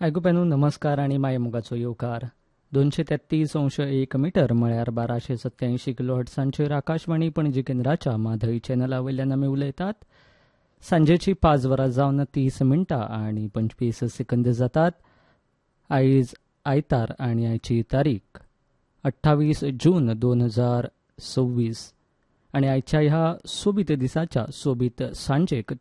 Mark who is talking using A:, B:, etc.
A: आयकुप्यानो नमस्कार आणि मायमुगाचो येवकार 233.1 मीटर म्हळ्यार 1287 किलो हर्ट्सांचेर आकाशवाणी पणजी केंद्राच्या माधई चॅनला वयल्यान आमी उलयतात. सांजेची 5 वरां जावन 30 मिनटां आणि 25 सेकंद जातात. आयज आयतार आणि आयची तारीख 28 जून 2026 आणि आयच्या ह्या सोबीत दिसाच्या सोबीत सांजेक